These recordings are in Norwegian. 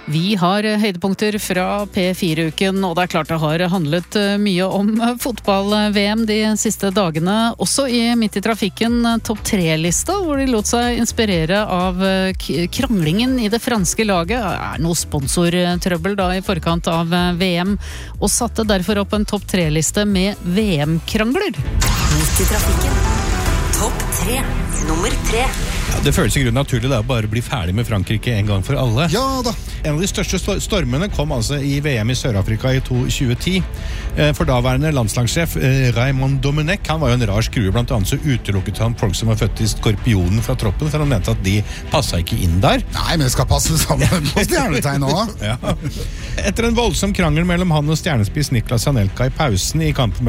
Vi har høydepunkter fra P4-uken, og det klart det har handlet mye om fotball-VM de siste dagene. Også i Midt i trafikken topp 3-lista, hvor de lot seg inspirere av kranglingen i det franske laget. Noe sponsortrøbbel da i forkant av VM, og satte derfor opp en topp 3-liste med VM-krangler. Midt i trafikken. Topp 3. Nummer 3. Ja, det føles i grunnen naturlig da, bare bli ferdig med Frankrike en gang for alle. Ja da. En av de største stormene kom altså i VM i Sør-Afrika i 2010. For daværende landslagssjef Raymond Domenech, han var jo en rar skrue, blant annet så utelukket han folk som var født i skorpionen fra troppen, for han mente at de passet ikke inn der. Nei, men det skal passe sammen på stjernetegn også. Ja. Etter en voldsom krangel mellom han og stjernespiss Niklas Anelka i pausen i kampen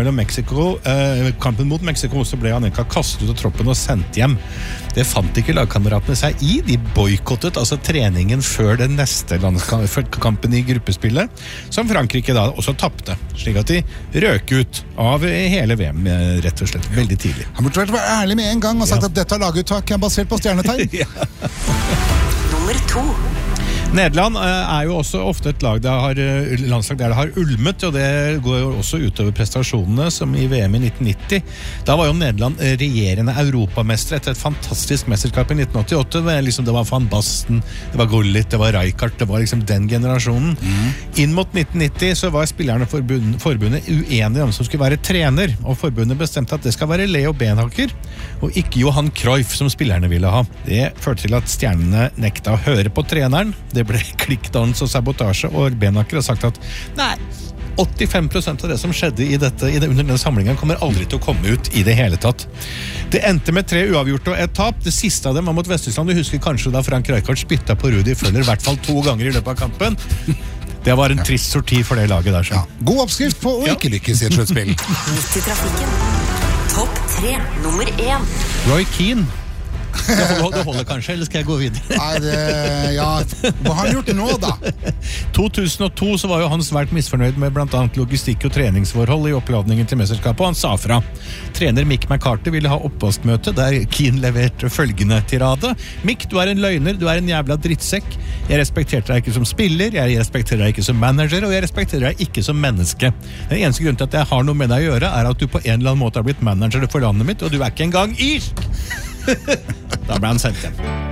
mot Mexico, så ble Anelka kastet ut av troppen og sendt hjem. Det fant ikke lagkameratene seg i. De boykottet altså treningen før den neste kampen i gruppespillet, som Frankrike da også tappte, slik at de røk ut av hele VM rett og slett veldig tidlig. Han burde vært ærlig med en gang og sagt at dette laguttak er basert på stjernetegn. Ja. Nummer 2. Nederland er jo også ofte et landslag der det har ulmet, og det går jo også utover prestasjonene, som i VM i 1990. Da var jo Nederland regjerende europamestre etter et fantastisk mesterskap i 1988. Det var Van Basten, det var Gullit, det var Rijkaard, det var liksom den generasjonen. Inn mot 1990 så var spillerne forbundet uenige om som skulle være trener, og forbundet bestemte at det skal være Leo Benhaker, og ikke Johan Cruyff som spillerne ville ha. Det førte til at stjernene nekta å høre på treneren. Det ble klikkdans og sabotasje, og Benhaker har sagt at nei, 85% av det som skjedde under den samlingen kommer aldri til å komme ut i det hele tatt. Det endte med 3 uavgjorte og 1 tap. Det siste av dem var mot Vest-Tyskland. Du husker kanskje da Frank Rijkaard spytta på Rudi Völler i hvert fall 2 ganger i løpet av kampen. Det var en trist sorti for det laget der. Ja. God oppskrift på å ikke lykkes i et sluttspill. Midt i trafikken. Topp 3. Nummer 1. Roy Keane. Det holder kanskje, eller skal jeg gå videre? Nei, hva har han gjort nå da? 2002 så var jo han svært misfornøyd med blant annet logistikk og treningsforhold i oppladningen til mesterskapet, og han sa fra. Trener Mick McCarthy ville ha oppvaskmøte der Keane leverte følgende tirade: Mick, du er en løgner, du er en jævla drittsekk. Jeg respekterer deg ikke som spiller, jeg respekterer deg ikke som manager, og jeg respekterer deg ikke som menneske. Den eneste grunnen til at jeg har noe med deg å gjøre, er at du på en eller annen måte har blitt manager for landet mitt, og du er ikke engang irsk! Da ble han sendt hjem.